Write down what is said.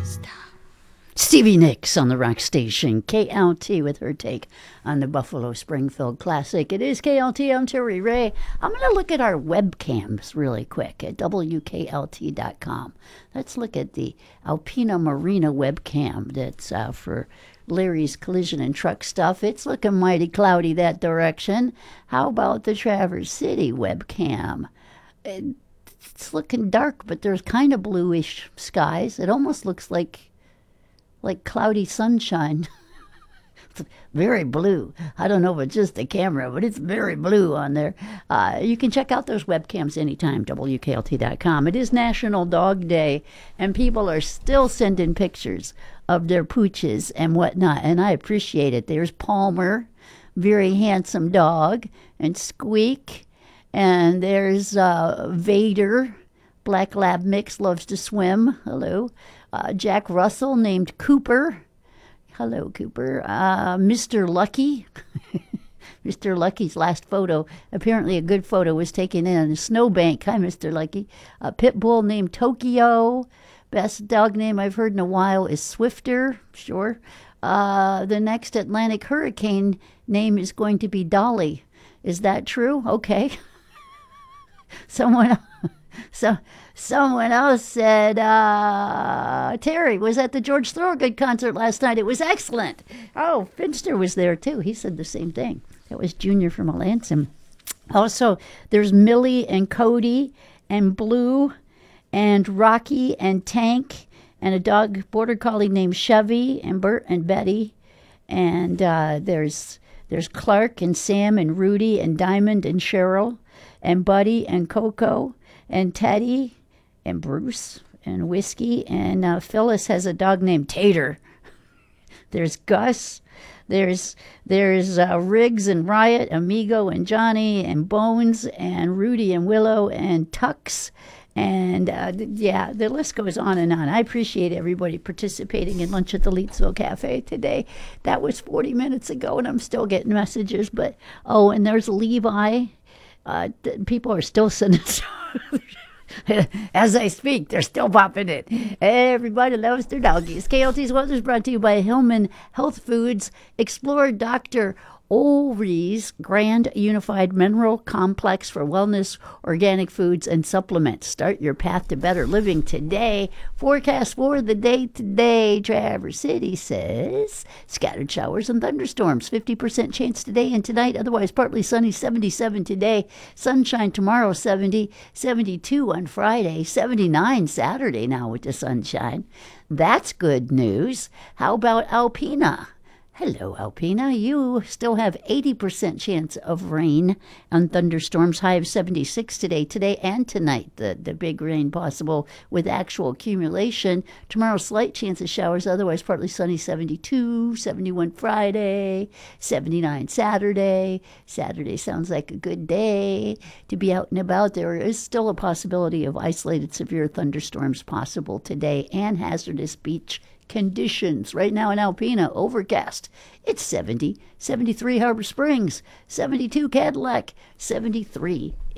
Stevie Nicks on the rock station, KLT, with her take on the Buffalo Springfield Classic. It is KLT, I'm Terry Ray. I'm going to look at our webcams really quick at WKLT.com. Let's look at the Alpena Marina webcam that's for Larry's Collision and Truck Stuff. It's looking mighty cloudy that direction. How about the Traverse City webcam? It's looking dark, but there's kind of bluish skies. It almost looks like cloudy sunshine. It's very blue. I don't know if it's just the camera, but it's very blue on there. You can check out those webcams anytime, WKLT.com. It is National Dog Day, and people are still sending pictures of their pooches and whatnot, and I appreciate it. There's Palmer, very handsome dog, and Squeak, and there's Vader, Black Lab Mix, loves to swim. Hello. Jack Russell, named Cooper. Hello, Cooper. Mr. Lucky. Mr. Lucky's last photo, apparently a good photo, was taken in a snowbank. Hi, Mr. Lucky. A pit bull named Tokyo. Best dog name I've heard in a while is Swifter. Sure. The next Atlantic hurricane name is going to be Dolly. Is that true? Okay. Someone else said, Terry was at the George Thorogood concert last night. It was excellent. Oh, Finster was there, too. He said the same thing. That was Junior from Melanson. Also, there's Millie and Cody and Blue and Rocky and Tank and a dog, border collie named Chevy, and Bert and Betty. And there's Clark and Sam and Rudy and Diamond and Cheryl and Buddy and Coco and Teddy and Bruce and Whiskey, and Phyllis has a dog named Tater. There's Gus. There's Riggs and Riot, Amigo and Johnny and Bones and Rudy and Willow and Tux. And yeah, the list goes on and on. I appreciate everybody participating in Lunch at the Leetsville Cafe today. That was 40 minutes ago, and I'm still getting messages. But, oh, and there's Levi. People are still sending as I speak, they're still popping it. Everybody loves their doggies. KLT's weather is brought to you by Hillman Health Foods. Explore Dr. Ulri's Grand Unified Mineral Complex for wellness, organic foods, and supplements. Start your path to better living today. Forecast for the day today. Traverse City says scattered showers and thunderstorms. 50% chance today and tonight. Otherwise partly sunny. 77 today. Sunshine tomorrow. 70. 72 on Friday. 79 Saturday now with the sunshine. That's good news. How about Alpena? Hello, Alpena. You still have 80% chance of rain and thunderstorms. High of 76 today and tonight. The big rain possible with actual accumulation. Tomorrow, slight chance of showers. Otherwise, partly sunny. 72, 71 Friday, 79 Saturday. Saturday sounds like a good day to be out and about. There is still a possibility of isolated severe thunderstorms possible today and hazardous beach conditions. Right now in Alpena, overcast. It's 70. 73 Harbor Springs. 72 Cadillac. 73